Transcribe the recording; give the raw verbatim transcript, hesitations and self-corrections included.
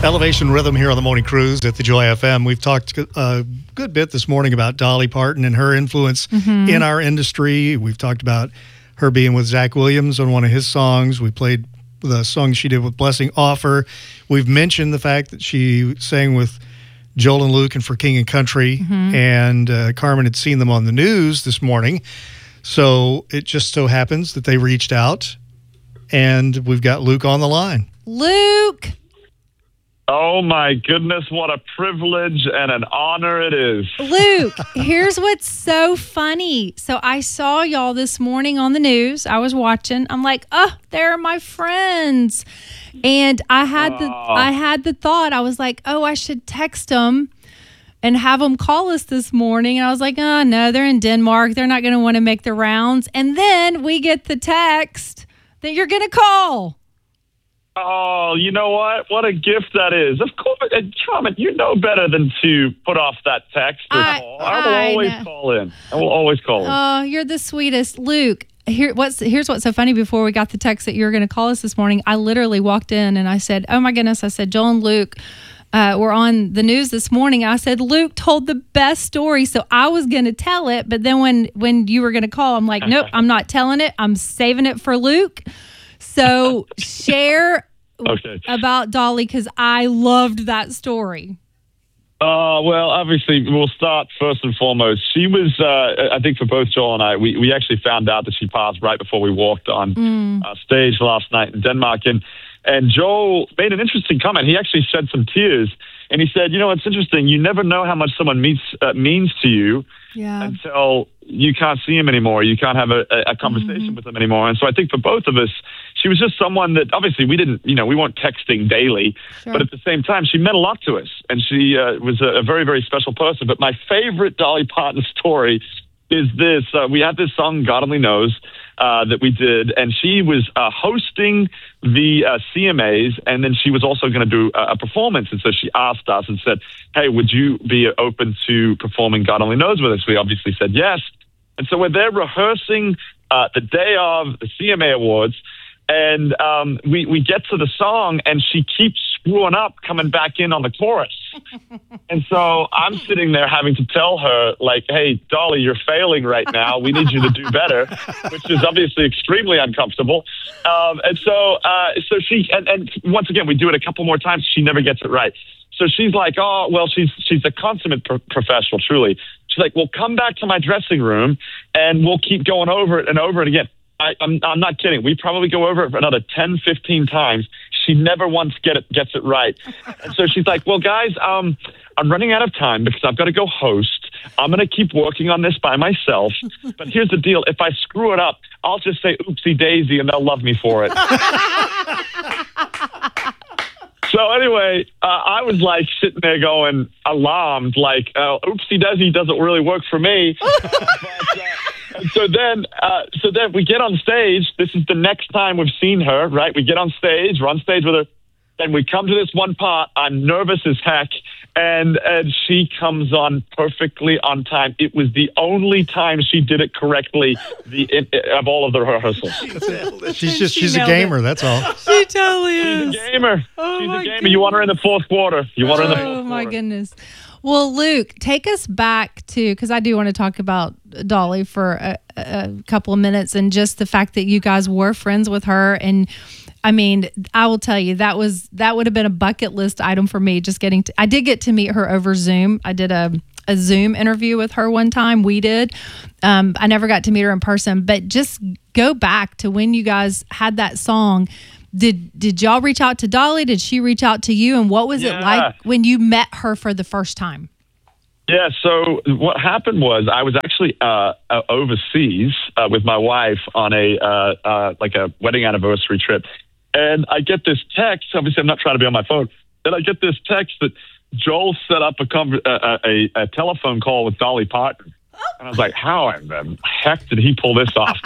Elevation Rhythm here on the Morning Cruise at the Joy F M. We've talked a good bit this morning about Dolly Parton and her influence mm-hmm. in our industry. We've talked about her being with Zach Williams on one of his songs. We played the song she did with Blessing Offor. We've mentioned the fact that she sang with Joel and Luke and For King and Country, mm-hmm. and uh, Carmen had seen them on the news this morning. So it just so happens that they reached out, and we've got Luke on the line. Luke! Oh, my goodness, what a privilege and an honor it is. Luke, here's what's so funny. So I saw y'all this morning on the news. I was watching. I'm like, oh, they're my friends. And I had the oh. I had the thought, I was like, oh, I should text them and have them call us this morning. And I was like, oh, no, they're in Denmark. They're not going to want to make the rounds. And then we get the text that you're going to call. Oh, you know what? What a gift that is. Of course, Carmen, you know better than to put off that text or I, call. I will I always know. call in. I will always call in. Oh, you're the sweetest. Luke, here, what's, here's what's so funny. Before we got the text that you were going to call us this morning, I literally walked in and I said, oh my goodness, I said, Joel and Luke uh, were on the news this morning. I said, Luke told the best story. So I was going to tell it. But then when, when you were going to call, I'm like, nope, I'm not telling it. I'm saving it for Luke. So share okay. about Dolly, because I loved that story. Uh, well, obviously, we'll start first and foremost. She was, uh, I think for both Joel and I, we, we actually found out that she passed right before we walked on mm. uh, stage last night in Denmark. And, and Joel made an interesting comment. He actually shed some tears. And he said, you know, it's interesting. You never know how much someone meets, uh, means to you yeah. until you can't see him anymore. You can't have a, a conversation mm-hmm. with him anymore. And so I think for both of us, she was just someone that obviously we didn't, you know, we weren't texting daily, sure. but at the same time, she meant a lot to us. And she uh, was a, a very, very special person. But my favorite Dolly Parton story is this. Uh, we had this song, God Only Knows, uh, that we did, and she was uh, hosting the uh, C M As, and then she was also going to do a, a performance. And so she asked us and said, hey, would you be open to performing God Only Knows with us? We obviously said yes. And so we're there rehearsing uh, the day of the C M A Awards, and um, we, we get to the song, and she keeps screwing up coming back in on the chorus. And so I'm sitting there having to tell her, like, hey, Dolly, you're failing right now. We need you to do better, which is obviously extremely uncomfortable. Um, and so uh, so she, and, and once again, we do it a couple more times. She never gets it right. So she's like, oh, well, she's she's a consummate pro- professional, truly. She's like, well, come back to my dressing room, and we'll keep going over it and over it again. I, I'm, I'm not kidding. We probably go over it for another ten, fifteen times. She never once get it, gets it right. And so she's like, well, guys, um, I'm running out of time because I've got to go host. I'm going to keep working on this by myself. But here's the deal. If I screw it up, I'll just say oopsie daisy, and they'll love me for it. So anyway, uh, I was like sitting there going alarmed, like, uh, oopsie daisy doesn't really work for me. but, uh, So then, uh, so then we get on stage. This is the next time we've seen her, right? We get on stage, we're on stage with her, and we come to this one part. I'm nervous as heck, and and she comes on perfectly on time. It was the only time she did it correctly the in, of all of the rehearsals. She's just she's a gamer. It. That's all. She totally is. She's a gamer. Oh she's my a gamer. goodness. You want her in the fourth quarter. You want her in the fourth quarter. Oh my goodness. Well, Luke, take us back to, because I do want to talk about Dolly for a, a couple of minutes, and just the fact that you guys were friends with her. And I mean, I will tell you, that was that would have been a bucket list item for me. Just getting to, I did get to meet her over Zoom. I did a, a Zoom interview with her one time. We did. Um, I never got to meet her in person, but just go back to when you guys had that song. Did did y'all reach out to Dolly? Did she reach out to you? And what was yeah. it like when you met her for the first time? Yeah, so what happened was I was actually uh, uh, overseas uh, with my wife on a uh, uh, like a wedding anniversary trip, and I get this text. Obviously, I'm not trying to be on my phone. And I get this text that Joel set up a, conver- uh, a, a telephone call with Dolly Parton. And I was like, how in the heck did he pull this off?